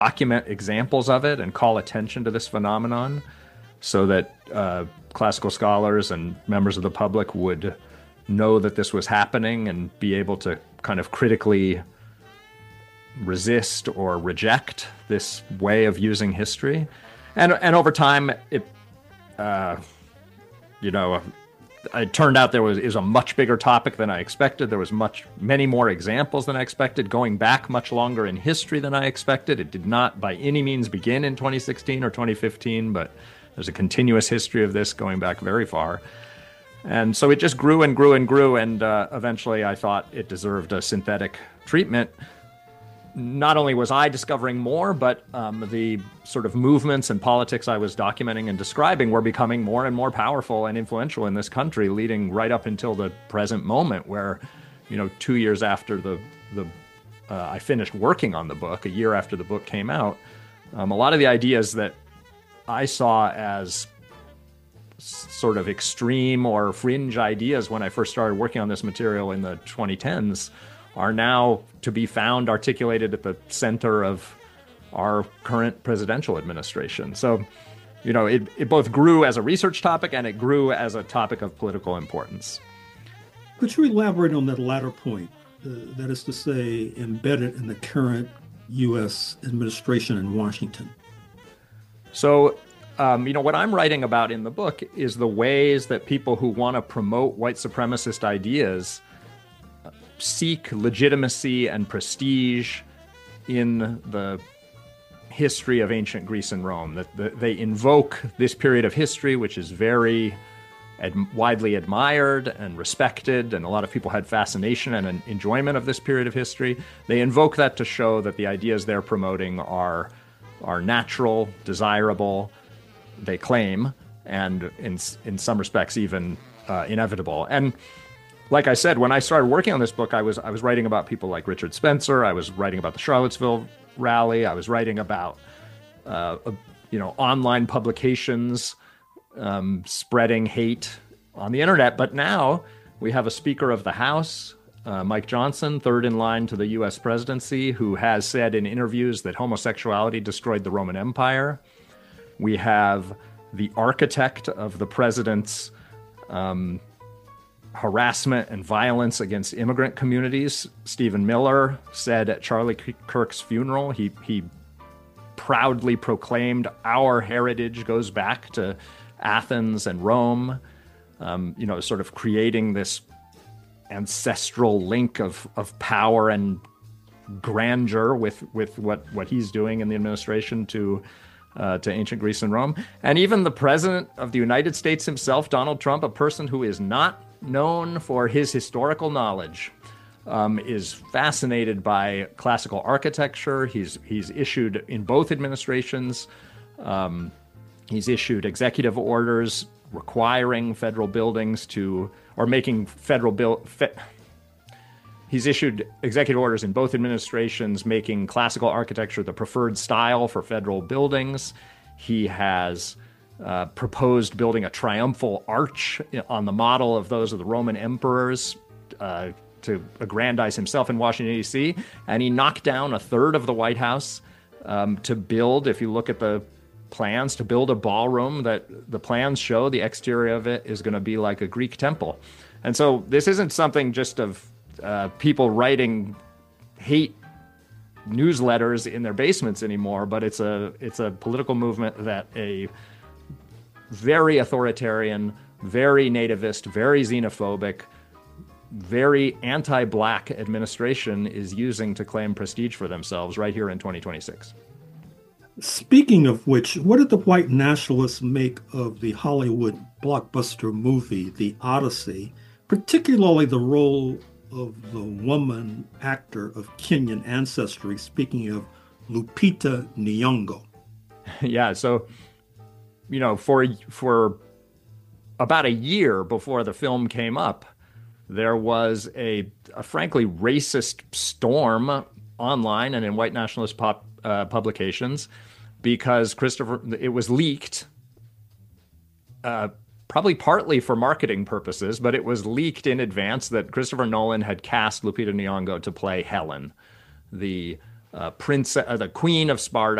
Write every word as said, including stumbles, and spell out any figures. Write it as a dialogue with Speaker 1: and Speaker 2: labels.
Speaker 1: document examples of it and call attention to this phenomenon so that uh, classical scholars and members of the public would know that this was happening and be able to kind of critically resist or reject this way of using history. And and over time, it, uh, you know, it turned out there was is a much bigger topic than I expected. There was much many more examples than I expected, going back much longer in history than I expected. It did not by any means begin in twenty sixteen or twenty fifteen, but there's a continuous history of this going back very far. And so it just grew and grew and grew, and uh, eventually I thought it deserved a synthetic treatment. Not only was I discovering more, but um, the sort of movements and politics I was documenting and describing were becoming more and more powerful and influential in this country, leading right up until the present moment where, you know, two years after the, the uh, I finished working on the book, a year after the book came out, um, a lot of the ideas that I saw as sort of extreme or fringe ideas when I first started working on this material in the twenty tens are now to be found articulated at the center of our current presidential administration. So, you know, it, it both grew as a research topic and it grew as a topic of political importance.
Speaker 2: Could you elaborate on that latter point, uh, that is to say, embedded in the current U S administration in Washington?
Speaker 1: So, um, you know, what I'm writing about in the book is the ways that people who want to promote white supremacist ideas seek legitimacy and prestige in the history of ancient Greece and Rome. That the, they invoke this period of history, which is very ad- widely admired and respected, and a lot of people had fascination and an enjoyment of this period of history. They invoke that to show that the ideas they're promoting are are natural, desirable, they claim, and in in some respects even uh, inevitable. And like I said, when I started working on this book, I was I was writing about people like Richard Spencer. I was writing about the Charlottesville rally. I was writing about uh, you know online publications um, spreading hate on the internet. But now we have a Speaker of the House, uh, Mike Johnson, third in line to the U S presidency, who has said in interviews that homosexuality destroyed the Roman Empire. We have the architect of the president's um, harassment and violence against immigrant communities. Stephen Miller said at Charlie Kirk's funeral, he he proudly proclaimed, "Our heritage goes back to Athens and Rome," um, you know, sort of creating this ancestral link of of power and grandeur with with what what he's doing in the administration to uh, to ancient Greece and Rome. And even the president of the United States himself, Donald Trump, a person who is not known for his historical knowledge, um, is fascinated by classical architecture. He's he's issued in both administrations, um, he's issued executive orders requiring federal buildings to, or making federal bill. Fe, he's issued executive orders in both administrations making classical architecture the preferred style for federal buildings. He has Uh, proposed building a triumphal arch on the model of those of the Roman emperors uh, to aggrandize himself in Washington, D C, and he knocked down a third of the White House um, to build, if you look at the plans, to build a ballroom that the plans show the exterior of it is going to be like a Greek temple. And so this isn't something just of uh, people writing hate newsletters in their basements anymore, but it's a it's a political movement that a very authoritarian, very nativist, very xenophobic, very anti-black administration is using to claim prestige for themselves right here in twenty twenty-six.
Speaker 2: Speaking of which, what did the white nationalists make of the Hollywood blockbuster movie, The Odyssey, particularly the role of the woman actor of Kenyan ancestry, speaking of Lupita Nyong'o?
Speaker 1: Yeah, so you know, for for about a year before the film came up, there was a, a frankly racist storm online and in white nationalist pop, uh, publications because Christopher, it was leaked, uh, probably partly for marketing purposes, but it was leaked in advance that Christopher Nolan had cast Lupita Nyong'o to play Helen, the uh, prince, uh, the queen of Sparta.